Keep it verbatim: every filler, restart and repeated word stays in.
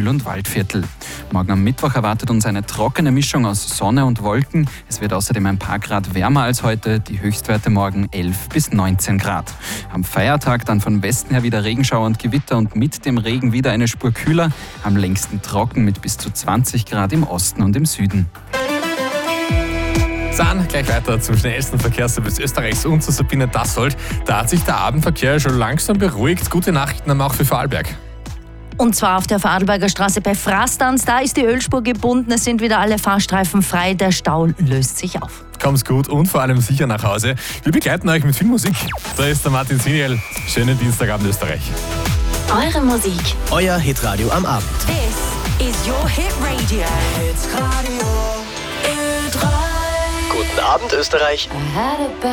Müll- und Waldviertel. Morgen am Mittwoch erwartet uns eine trockene Mischung aus Sonne und Wolken. Es wird außerdem ein paar Grad wärmer als heute, die Höchstwerte morgen elf bis neunzehn Grad. Am Feiertag dann von Westen her wieder Regenschauer und Gewitter und mit dem Regen wieder eine Spur kühler, am längsten trocken mit bis zu zwanzig Grad im Osten und im Süden. Dann gleich weiter zum schnellsten Verkehrsservice Österreichs und zu Sabine Dassold. Da hat sich der Abendverkehr schon langsam beruhigt. Gute Nachrichten haben wir auch für Vorarlberg. Und zwar auf der Vorarlberger Straße bei Frastanz. Da ist die Ölspur gebunden, es sind wieder alle Fahrstreifen frei. Der Stau löst sich auf. Komm's gut und vor allem sicher nach Hause. Wir begleiten euch mit viel Musik. Da ist der Martin Siniel. Schönen Dienstagabend Österreich. Eure Musik. Euer Hitradio am Abend. This is your Hit Radio. Hit Radio. Guten Abend Österreich. I had a